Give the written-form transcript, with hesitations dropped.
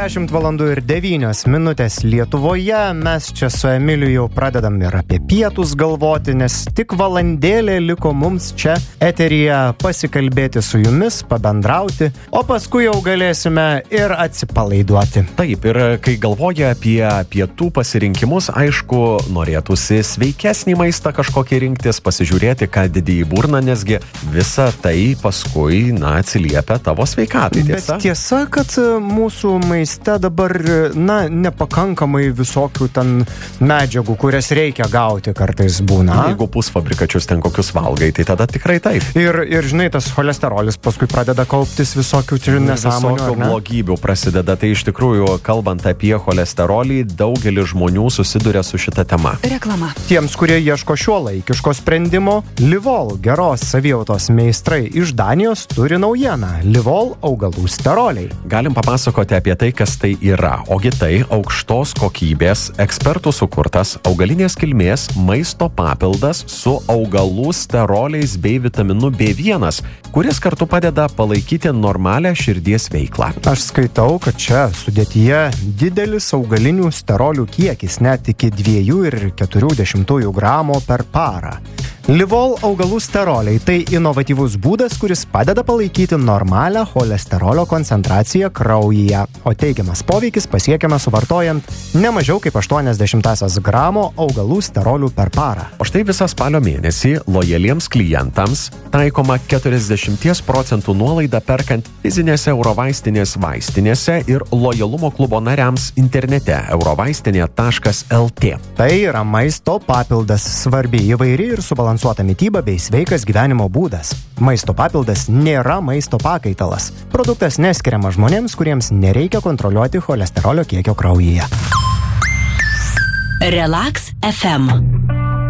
10 valandų ir 9 minutės Lietuvoje. Mes čia su Emiliu jau pradedam ir apie pietus galvoti, nes tik valandėlė liko mums čia eteryje pasikalbėti su jumis, pabendrauti, o paskui jau galėsime ir atsipalaiduoti. Taip, ir kai galvoja apie pietų pasirinkimus, aišku, norėtųsi sveikesnį maistą kažkokį rinktis, pasižiūrėti, ką didį į burną, nesgi visa tai paskui, atsiliepia tavo sveikatai. Bet tiesa, kad mūsų maiste dabar, nepakankamai visokių ten medžiagų, kurias reikia gauti kartais būna. Jeigu pusfabrikačius ten kokius valgai, tai tada tikrai taip. Ir žinai, tas cholesterolis paskui pradeda kauptis visokių nesąmonių. Visokių blogybių prasideda. Tai iš tikrųjų, kalbant apie cholesterolį, daugelis žmonių susiduria su šita tema. Reklama. Tiems, kurie ieško šiuolaikiško sprendimo, Livol geros savijautos meistrai iš Danijos turi naujieną. Livol augalų steroliai. Galim papasakoti apie tai, kas tai yra. Ogi tai aukštos kokybės, ekspertų sukurtas augalinės kilmės maisto papildas su augalų steroliais bei vitaminu B1, kuris kartu padeda palaikyti normalią širdies veiklą. Aš skaitau, kad čia sudėtyje didelis augalinių sterolių kiekis, net iki 2,4 gramo per parą. Livol augalų steroliai – tai inovatyvus būdas, kuris padeda palaikyti normalią cholesterolio koncentraciją kraujyje, o teigiamas poveikis pasiekiamas suvartojant ne mažiau kaip 80 gramo augalų sterolių per parą. O štai visą spalio mėnesį lojaliems klientams taikoma 40% nuolaida perkant fizinėse Eurovaistinės vaistinėse ir lojalumo klubo nariams internete eurovaistinė.lt. Tai yra maisto papildas, svarbi įvairi ir subalansuota mityba bei sveikas gyvenimo būdas. Maisto papildas nėra maisto pakaitalas. Produktas neskiriamas žmonėms, kuriems nereikia kontroliuoti cholesterolio kiekio kraujyje. Relax FM.